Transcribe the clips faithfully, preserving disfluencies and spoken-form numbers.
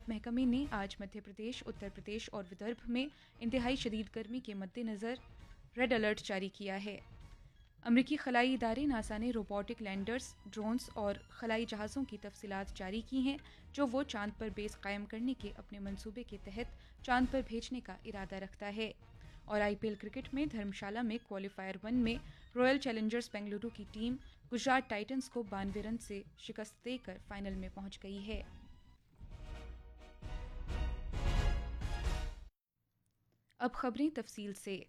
موسمیات محکمے نے آج مدھیہ پردیش، اتر پردیش اور ودربھ میں انتہائی شدید گرمی کے مد نظر ریڈ الرٹ جاری کیا ہے۔ امریکی خلائی ادارے ناسا نے روبوٹک لینڈرز، ڈرونز اور خلائی جہازوں کی تفصیلات جاری کی ہیں جو وہ چاند پر بیس قائم کرنے کے اپنے منصوبے کے تحت چاند پر بھیجنے کا ارادہ رکھتا ہے۔ اور آئی پی ایل کرکٹ میں دھرمشالہ میں کوالیفائر ون میں رائل چیلنجرز بنگلورو کی ٹیم گجرات ٹائٹنز کو بانوے رن سے شکست دے کر فائنل میں پہنچ گئی ہے۔ اب خبریں تفصیل سے۔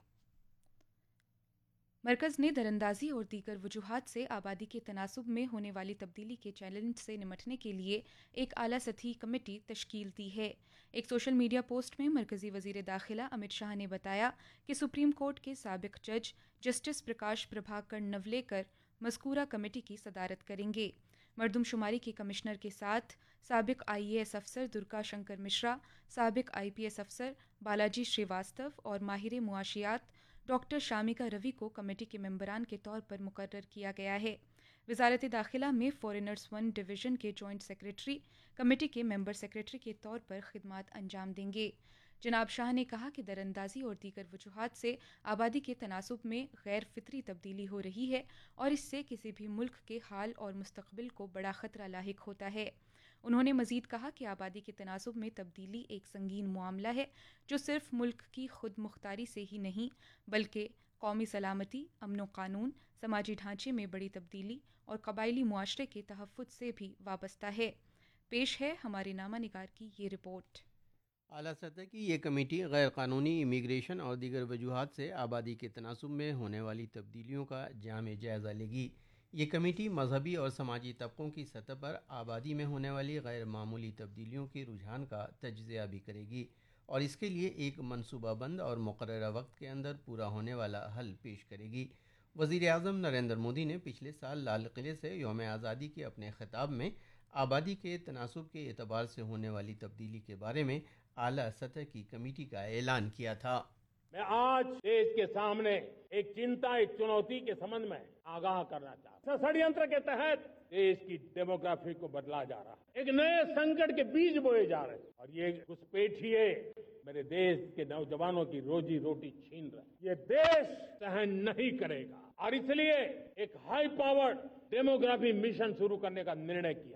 مرکز نے دراندازی اور دیگر وجوہات سے آبادی کے تناسب میں ہونے والی تبدیلی کے چیلنج سے نمٹنے کے لیے ایک اعلیٰ سطحی کمیٹی تشکیل دی ہے۔ ایک سوشل میڈیا پوسٹ میں مرکزی وزیر داخلہ امت شاہ نے بتایا کہ سپریم کورٹ کے سابق جج جسٹس پرکاش پربھاکر نولیکر مذکورہ کمیٹی کی صدارت کریں گے۔ مردم شماری کے کمشنر کے ساتھ سابق آئی اے ایس افسر درگا شنکر مشرا، سابق آئی پی ایس افسر بالاجی شریواستو اور ماہر معاشیات ڈاکٹر شامیکا روی کو کمیٹی کے ممبران کے طور پر مقرر کیا گیا ہے۔ وزارت داخلہ میں فورنرز ون ڈویژن کے جوائنٹ سیکریٹری کمیٹی کے ممبر سیکریٹری کے طور پر خدمات انجام دیں گے۔ جناب شاہ نے کہا کہ دراندازی اور دیگر وجوہات سے آبادی کے تناسب میں غیر فطری تبدیلی ہو رہی ہے اور اس سے کسی بھی ملک کے حال اور مستقبل کو بڑا خطرہ لاحق ہوتا ہے۔ انہوں نے مزید کہا کہ آبادی کے تناسب میں تبدیلی ایک سنگین معاملہ ہے جو صرف ملک کی خود مختاری سے ہی نہیں بلکہ قومی سلامتی، امن و قانون، سماجی ڈھانچے میں بڑی تبدیلی اور قبائلی معاشرے کے تحفظ سے بھی وابستہ ہے۔ پیش ہے ہمارے نامہ نگار کی یہ رپورٹ۔ اعلیٰ سطح کی یہ کمیٹی غیر قانونی امیگریشن اور دیگر وجوہات سے آبادی کے تناسب میں ہونے والی تبدیلیوں کا جامع جائزہ لے گی۔ یہ کمیٹی مذہبی اور سماجی طبقوں کی سطح پر آبادی میں ہونے والی غیر معمولی تبدیلیوں کے رجحان کا تجزیہ بھی کرے گی اور اس کے لیے ایک منصوبہ بند اور مقررہ وقت کے اندر پورا ہونے والا حل پیش کرے گی۔ وزیر اعظم نریندر مودی نے پچھلے سال لال قلعے سے یوم آزادی کے اپنے خطاب میں آبادی کے تناسب کے اعتبار سے ہونے والی تبدیلی کے بارے میں اعلیٰ سطح کی کمیٹی کا اعلان کیا تھا۔ میں آج دیش کے سامنے ایک چنتا، ایک چنوتی کے سمبندھ میں آگاہ کرنا چاہتا ہوں۔ षड्यंत्र کے تحت دیش کی ڈیموگرافی کو بدلا جا رہا ہے، ایک نئے سنکٹ کے بیج بوئے جا رہے ہیں اور یہ گھسپیٹھیے میرے دیش کے نوجوانوں کی روزی روٹی چھین رہے ہیں۔ یہ دیش سہن نہیں کرے گا اور اس لیے ایک ہائی پاورڈ ڈیموگرافی مشن شروع کرنے کا نرنے کیا۔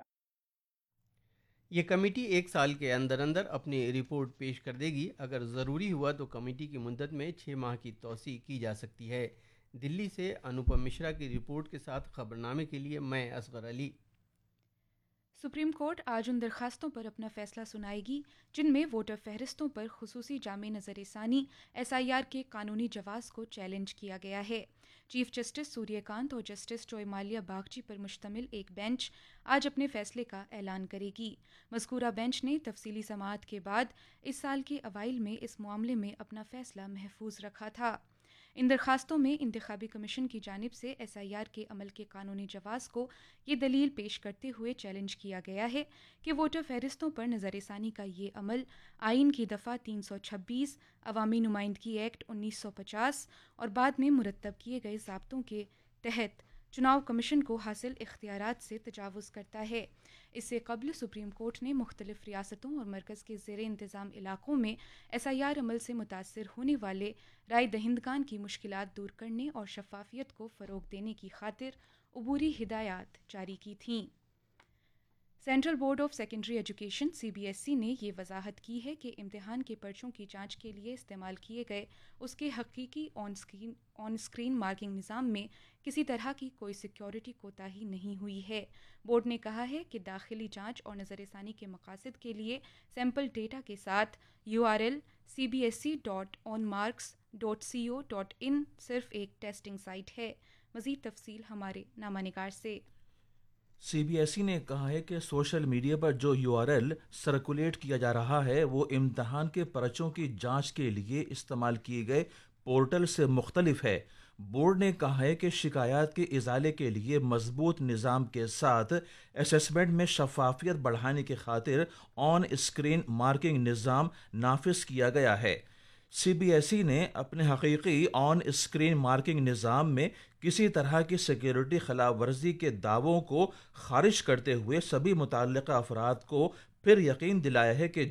یہ کمیٹی ایک سال کے اندر اندر اپنی رپورٹ پیش کر دے گی۔ اگر ضروری ہوا تو کمیٹی کی مدت میں چھ ماہ کی توسیع کی جا سکتی ہے۔ دلی سے انوپم مشرا کی رپورٹ کے ساتھ خبرنامے کے لیے میں اصغر علی۔ سپریم کورٹ آج ان درخواستوں پر اپنا فیصلہ سنائے گی جن میں ووٹر فہرستوں پر خصوصی جامع نظر ثانی ایس آئی آر کے قانونی جواز کو چیلنج کیا گیا ہے۔ چیف جسٹس سوریہ کانت اور جسٹس جوائے مالیہ باگچی پر مشتمل ایک بینچ آج اپنے فیصلے کا اعلان کرے گی۔ مذکورہ بینچ نے تفصیلی سماعت کے بعد اس سال کے اوائل میں اس معاملے میں اپنا فیصلہ محفوظ رکھا تھا۔ ان درخواستوں میں انتخابی کمیشن کی جانب سے ایس آئی آر کے عمل کے قانونی جواز کو یہ دلیل پیش کرتے ہوئے چیلنج کیا گیا ہے کہ ووٹر فہرستوں پر نظر ثانی کا یہ عمل آئین کی دفعہ تین سو چھبیس، عوامی نمائندگی ایکٹ انیس سو پچاس اور بعد میں مرتب کیے گئے ضابطوں کے تحت چناؤ کمیشن کو حاصل اختیارات سے تجاوز کرتا ہے۔ اس سے قبل سپریم کورٹ نے مختلف ریاستوں اور مرکز کے زیر انتظام علاقوں میں ایس آئی آر عمل سے متاثر ہونے والے رائے دہندگان کی مشکلات دور کرنے اور شفافیت کو فروغ دینے کی خاطر عبوری ہدایات جاری کی تھیں۔ Central board of secondary education C B S E نے یہ وضاحت کی ہے کہ امتحان کے پرچوں کی جانچ کے لیے استعمال کیے گئے اس کے حقیقی on screen on screen marking نظام میں کسی طرح کی کوئی سیکیورٹی کوتاہی نہیں ہوئی ہے۔ بورڈ نے کہا ہے کہ داخلی جانچ اور نظر ثانی کے مقاصد کے لیے سیمپل ڈیٹا کے ساتھ you R L C B S E dot on marks dot C O dot ان صرف ایک ٹیسٹنگ سائٹ ہے۔ مزید تفصیل ہمارے نامہ نگار سے۔ سی بی ایس ای نے کہا ہے کہ سوشل میڈیا پر جو یو آر ایل سرکولیٹ کیا جا رہا ہے وہ امتحان کے پرچوں کی جانچ کے لیے استعمال کیے گئے پورٹل سے مختلف ہے۔ بورڈ نے کہا ہے کہ شکایات کے ازالے کے لیے مضبوط نظام کے ساتھ اسسمنٹ میں شفافیت بڑھانے کی خاطر آن اسکرین مارکنگ نظام نافذ کیا گیا ہے۔ سی بی ایس ای نے اپنے حقیقی آن اسکرین مارکنگ نظام میں کسی طرح کی سیکیورٹی خلاف ورزی کے دعووں کو خارج کرتے ہوئے سبھی متعلقہ افراد کو پھر یقین دلایا ہے کہ